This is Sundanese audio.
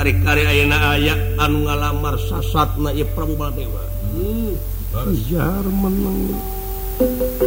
karya aya anu ngalamar sasatna Prabu Baladewa. Menang.